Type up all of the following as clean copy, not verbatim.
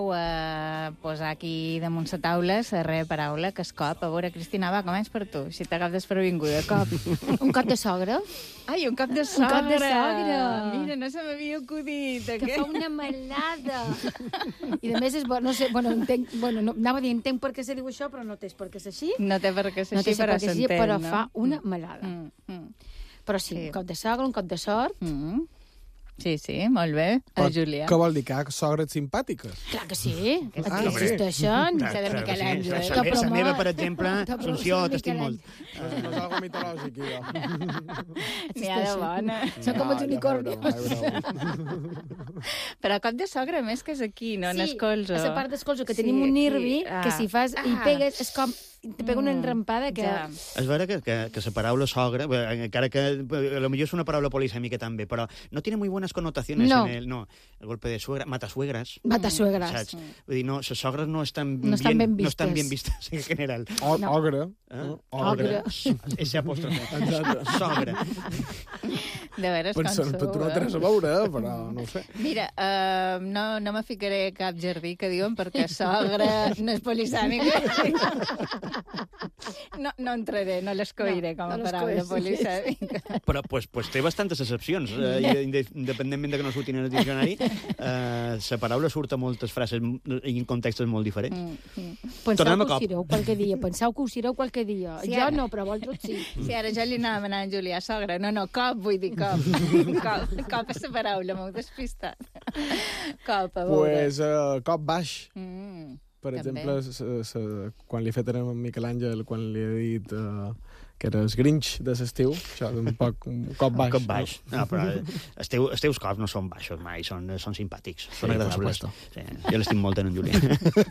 posar aquí damunt la taula la darrera paraula, que és cop. A veure, Cristina, va, començ per tu, si t'agafes desprevinguda. Cop. Un cop de sogra. Ai, un cop de sogra. Un cop de sogra. Mira, no se m'havia acudit. Que fa una malada. I a més és bo, no sé, entenc, no, anava a dir, entenc per què se diu això, però no té per què és així. No té per què ser així, però s'entén, però no? fa una malada. Però sí, un cop de sogra, un cop de sort. Sí, molt bé. Julià. Què vol dir, que sogres simpàtiques? Clar que sí. Aquí existeixen. Això de Miquel Àngel. La meva, per exemple, Assumpció, t'estic molt. No és algo mitològic, jo. N'hi ha de bona. Són com els unicornios. Però cop de sogra, més que és aquí, no? En escolzo. Sí, a la part d'escolzo, que tenim un nervi, que si fas i pegues, és com... Te pega una enrampada que... És vera que la paraula sogra, encara que a lo millor és una paraula polisèmica també, però no tiene muy buenas connotaciones el golpe de suegra, matasuegras. Matasuegras. Saps? Vull dir, no, les sogres no estan bien vistes en general. Ogre. Ogre. Ese apòstrofe. Sogra. De veres com sou. Tu no tens a veure, però no ho sé. Mira, no me ficaré cap jardí que diuen perquè sogra no és polisèmica. No entraré, no l'escoiré com a paraula polisèmica. Però pues té bastantes excepcions, independentment de que no surtin en el diccionari. La paraula surt a moltes frases i en contextos molt diferents. Penseu que ho direu qualque dia, qualque dia. Jo no, però vosaltres sí. Sí, ara jo li anava anant a Julià, sogra. No, cop, vull dir cop. Cop és la paraula, m'heu despistat. Cop, a veure. Pues cop baix. Per exemple, quan li he fet a Miquel Àngel, quan li he dit que era el Grinch de l'estiu, això és un cop baix. Cop baix. No, però els teus cops no són baixos mai, són simpàtics, són agradables. Sí, jo l'estim molt en Julià.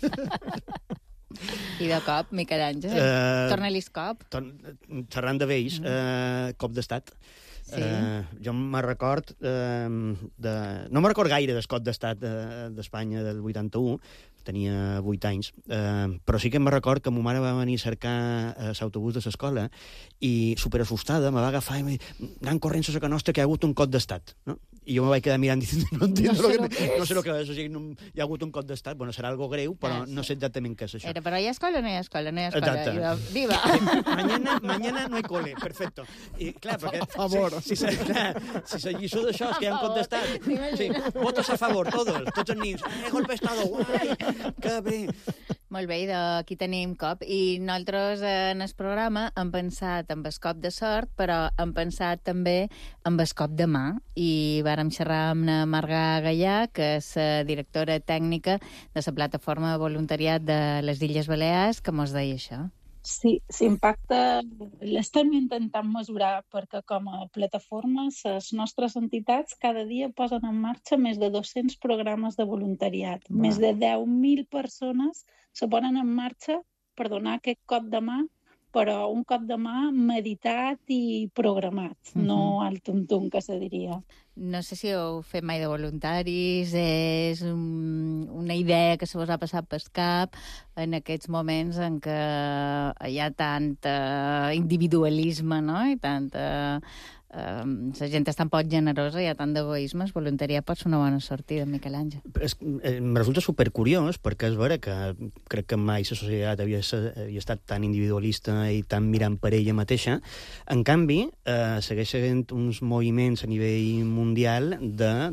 I de cop, Miquel Àngel? Torna-li cop. Xerrant de vells, cop d'estat. Sí. Jo me'n record no me'n record gaire del cop d'estat d'Espanya del 81, tenia 8 anys, però sí que me'n record que ma mare va venir a cercar l'autobús de l'escola i superassustada me va agafar i va dir, anant corrent a la nostra que hi ha hagut un cop d'estat, no? I jo me vaig quedar mirant dient, no sé el que és, o sigui, hi ha hagut un cop d'estat, bueno, serà algo greu, però no sé exactament què és això. Però hi ha escola o no hi ha escola? No hi ha escola. Exacte. Viva! Mañana no hay cole, perfecto. I clar, perquè... A favor. Si la lliçó d'això és que hi ha un cop d'estat, sí, votos a favor, tots els nins, golpe d'estado, guai, que bé. Molt bé, aquí tenim cop. I nosaltres en el programa hem pensat amb el cop de sort, però hem pensat també amb el cop de mà. I vàrem xerrar amb la Marga Gallà, que és directora tècnica de la plataforma de voluntariat de les Illes Balears, que mos deia això. Sí, l'impacte l'estem intentant mesurar perquè com a plataforma les nostres entitats cada dia posen en marxa més de 200 programes de voluntariat. Més de 10.000 persones se ponen en marxa per donar aquest cop de mà, però un cop de mà meditat i programat, no al tum-tum, que se diria. No sé si ho fem mai de voluntaris, és una idea que se vos ha passat pel cap en aquests moments en què hi ha tant individualisme, no? I tanta... la gent és tan poc generosa, hi ha tant d'egoisme, el voluntariat pot ser una bona sortida, Miquel Àngel. Em resulta supercuriós, perquè és vera que crec que mai la societat havia estat tan individualista i tan mirant per ella mateixa. En canvi, segueix havent uns moviments a nivell mundial de